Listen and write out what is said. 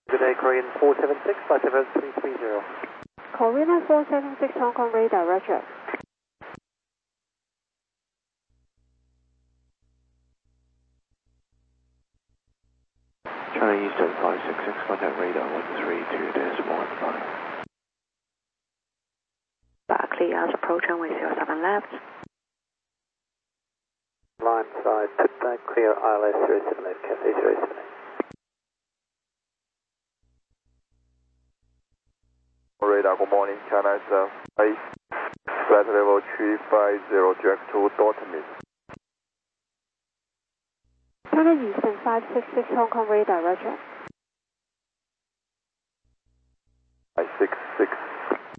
Good day, Korean 476, 57330. Korean 476 Hong Kong radar, roger. China Eastern 566, contact radar 132.15. Barclay as approach runway 07 left. Line side, put back, clear ILS 078, Cathay 078. Radar, good morning, China Eastern 5, flight level 350, direct to Dortmund. China Eastern 566 Hong Kong radar, roger.